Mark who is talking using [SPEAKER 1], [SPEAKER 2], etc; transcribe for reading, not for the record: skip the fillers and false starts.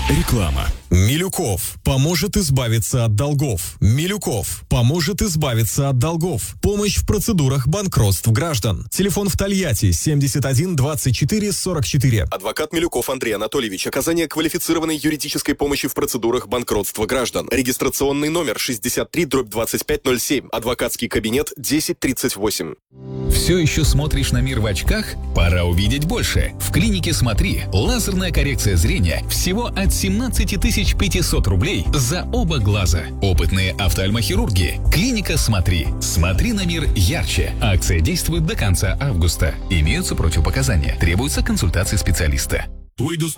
[SPEAKER 1] Реклама. Милюков поможет избавиться от долгов. Милюков поможет избавиться от долгов. Помощь в процедурах банкротств граждан. Телефон в Тольятти 71 24 44.
[SPEAKER 2] Адвокат Милюков Андрей Анатольевич. Оказание квалифицированной юридической помощи в процедурах банкротства граждан. Регистрационный номер 63/2507. Адвокатский кабинет 1038.
[SPEAKER 3] Все еще смотришь на мир в очках? Пора увидеть больше. В клинике «Смотри» лазерная коррекция зрения всего от 17 500 рублей за оба глаза. Опытные офтальмохирурги. Клиника «Смотри». Смотри на мир ярче. Акция действует до конца августа. Имеются противопоказания. Требуется консультация специалиста.
[SPEAKER 4] Твой доступ